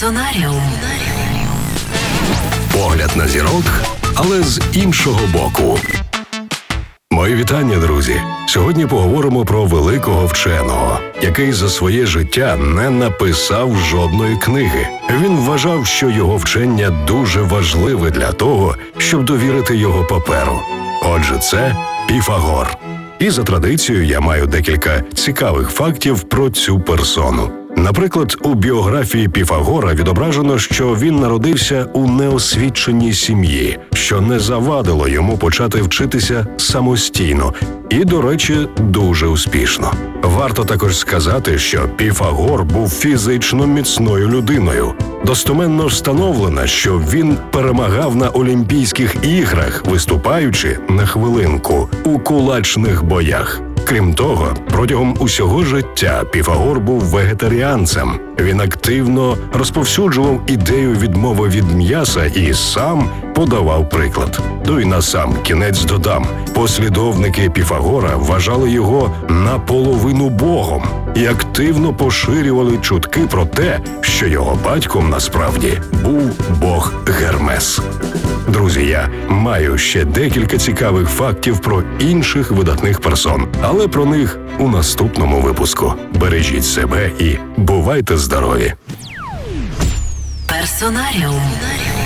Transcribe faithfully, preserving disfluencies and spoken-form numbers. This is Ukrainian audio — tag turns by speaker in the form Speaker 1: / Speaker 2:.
Speaker 1: Персонаріум.
Speaker 2: Погляд на зірок, але з іншого боку. Мої вітання, друзі! Сьогодні поговоримо про великого вченого, який за своє життя не написав жодної книги. Він вважав, що його вчення дуже важливе для того, щоб довірити його паперу. Отже, це Піфагор. І за традицією я маю декілька цікавих фактів про цю персону. Наприклад, у біографії Піфагора відображено, що він народився у неосвіченій сім'ї, що не завадило йому почати вчитися самостійно і, до речі, дуже успішно. Варто також сказати, що Піфагор був фізично міцною людиною. Достеменно встановлено, що він перемагав на Олімпійських іграх, виступаючи, на хвилинку, у кулачних боях. Крім того, протягом усього життя Піфагор був вегетаріанцем. Він активно розповсюджував ідею відмови від м'яса і сам подавав приклад. То й на сам кінець додам. Послідовники Піфагора вважали його наполовину богом і активно поширювали чутки про те, що його батьком насправді був бог Гермес. Друзі, я маю ще декілька цікавих фактів про інших видатних персон, але про них у наступному випуску. Бережіть себе і бувайте здорові!
Speaker 1: Персонаріум.